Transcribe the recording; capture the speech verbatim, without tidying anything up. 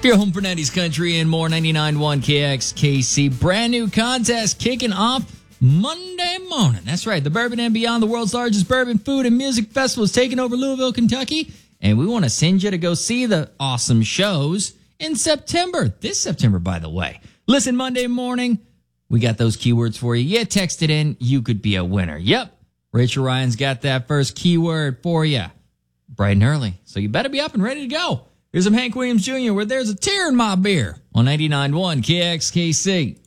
Your home for nineties country and more. ninety-nine point one K X K C. Brand new contest kicking off Monday morning. That's right. The Bourbon and Beyond, the world's largest bourbon food and music festival, is taking over Louisville, Kentucky. And we want to send you to go see the awesome shows in September. This September, by the way. Listen, Monday morning, we got those keywords for you. You text it in, you could be a winner. Yep. Rachel Ryan's got that first keyword for you. Bright and early. So you better be up and ready to go. Here's some Hank Williams Junior where there's a tear in my beer on ninety-nine point one K X K C.